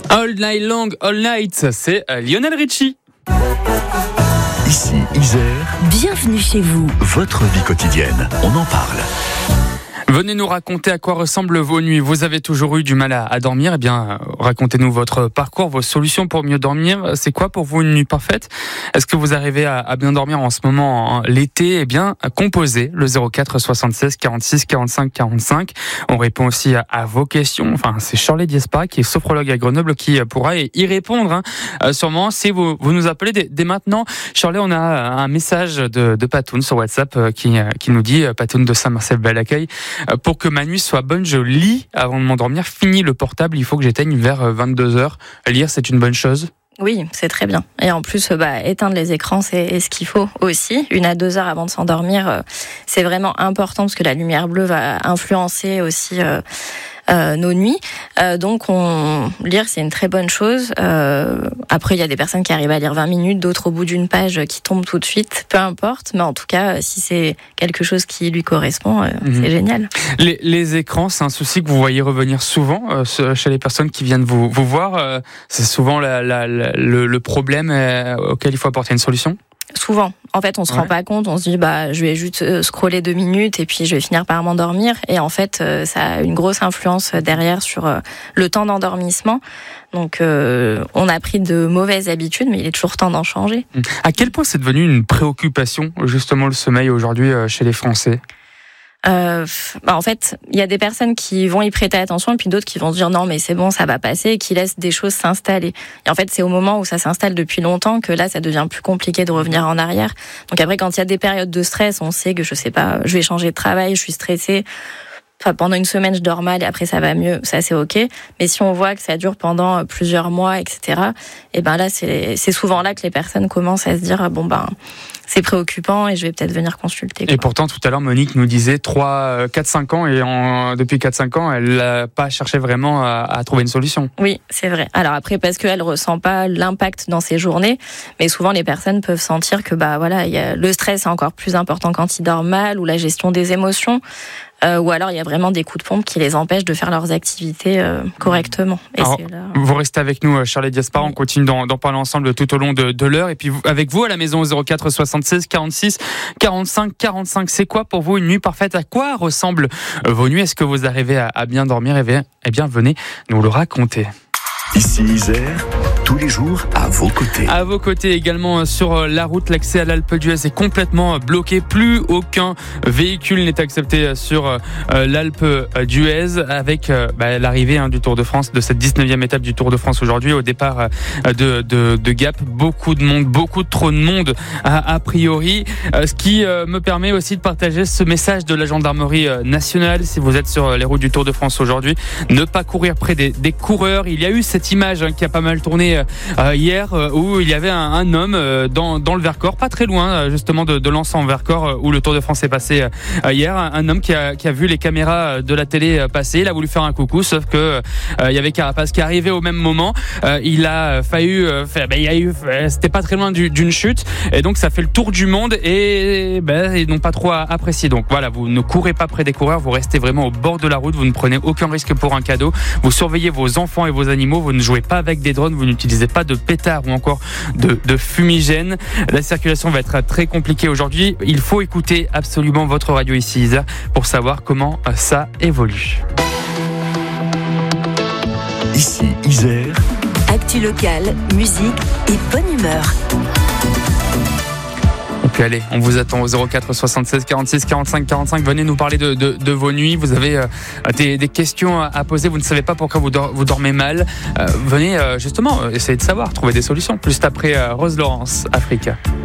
All Night Long, All Night, c'est Lionel Richie. Ici Isère. Bienvenue chez vous. Votre vie quotidienne, on en parle. Venez nous raconter à quoi ressemblent vos nuits. Vous avez toujours eu du mal à dormir? Eh bien, racontez-nous votre parcours, vos solutions pour mieux dormir. C'est quoi pour vous une nuit parfaite? Est-ce que vous arrivez à bien dormir en ce moment, l'été? Eh bien, composez le 04 76 46 45 45. On répond aussi à vos questions. Enfin, c'est Shirley Diespara, qui est sophrologue à Grenoble, qui pourra y répondre. Sûrement, si vous nous appelez dès maintenant. Shirley, on a un message de Patoun sur WhatsApp qui nous dit, Patoun de Saint-Marcel Bel Accueil, pour que ma nuit soit bonne, je lis avant de m'endormir. Fini le portable, il faut que j'éteigne vers 22h. Lire, c'est une bonne chose? Oui, c'est très bien. Et en plus, éteindre les écrans, c'est ce qu'il faut aussi. 1 à 2 heures avant de s'endormir, c'est vraiment important parce que la lumière bleue va influencer aussi nos nuits. Donc, lire, c'est une très bonne chose. Après, il y a des personnes qui arrivent à lire 20 minutes, d'autres au bout d'une page qui tombent tout de suite. Peu importe. Mais en tout cas, si c'est quelque chose qui lui correspond, c'est génial. Les écrans, c'est un souci que vous voyez revenir souvent chez les personnes qui viennent vous voir. C'est souvent le problème auquel il faut apporter une solution? Souvent. En fait, on se rend pas compte. On se dit, je vais juste scroller 2 minutes et puis je vais finir par m'endormir. Et en fait, ça a une grosse influence derrière sur le temps d'endormissement. Donc, on a pris de mauvaises habitudes, mais il est toujours temps d'en changer. À quel point c'est devenu une préoccupation, justement, le sommeil aujourd'hui chez les Français? En fait, il y a des personnes qui vont y prêter attention et puis d'autres qui vont se dire non mais c'est bon, ça va passer, et qui laissent des choses s'installer. Et en fait, c'est au moment où ça s'installe depuis longtemps que là, ça devient plus compliqué de revenir en arrière. Donc après, quand il y a des périodes de stress, on sait que je vais changer de travail, je suis stressée. Enfin, pendant une semaine, je dors mal et après ça va mieux, ça c'est ok. Mais si on voit que ça dure pendant plusieurs mois, etc., et là, c'est souvent là que les personnes commencent à se dire c'est préoccupant et je vais peut-être venir consulter. Et pourtant, tout à l'heure, Monique nous disait 4-5 ans et depuis 4-5 ans, elle n'a pas cherché vraiment à trouver une solution. Oui, c'est vrai. Alors après, parce qu'elle ressent pas l'impact dans ses journées, mais souvent les personnes peuvent sentir que le stress est encore plus important quand ils dorment mal, ou la gestion des émotions. Ou alors il y a vraiment des coups de pompe qui les empêchent de faire leurs activités correctement. Et alors, vous restez avec nous, Shirley Diespara, on continue d'en parler ensemble tout au long de l'heure. Et puis avec vous à la maison, 04 76 46 45 45. C'est quoi pour vous une nuit parfaite? À quoi ressemblent vos nuits? Est-ce que vous arrivez à bien dormir? Eh bien, venez nous le raconter. Ici Isère, tous les jours à vos côtés. À vos côtés également sur la route, l'accès à l'Alpe d'Huez est complètement bloqué. Plus aucun véhicule n'est accepté sur l'Alpe d'Huez avec l'arrivée du Tour de France, de cette 19e étape du Tour de France aujourd'hui au départ de Gap. Beaucoup de monde, trop de monde a priori. Ce qui me permet aussi de partager ce message de la gendarmerie nationale. Si vous êtes sur les routes du Tour de France aujourd'hui, ne pas courir près des coureurs. Il y a eu cette image qui a pas mal tourné hier où il y avait un homme dans le Vercors, pas très loin justement de Lens en Vercors où le Tour de France est passé hier. Un homme qui a vu les caméras de la télé passer, il a voulu faire un coucou, sauf que il y avait Carapace qui arrivait au même moment. Il a failli c'était pas très loin d'une chute, et donc ça fait le tour du monde et ils n'ont pas trop apprécié. Donc voilà, vous ne courez pas près des coureurs, vous restez vraiment au bord de la route, vous ne prenez aucun risque pour un cadeau, vous surveillez vos enfants et vos animaux, vous ne jouez pas avec des drones, vous n'utilisez pas de pétards ou encore de fumigène. La circulation va être très compliquée aujourd'hui. Il faut écouter absolument votre radio ici Isère pour savoir comment ça évolue. Ici Isère. Actu locale, musique et bonne humeur. Donc allez, on vous attend au 04 76 46 45 45. Venez nous parler de vos nuits. Vous avez des questions à poser. Vous ne savez pas pourquoi vous dormez mal. Venez justement essayer de savoir, trouver des solutions. Juste après Rose Laurence, Africa.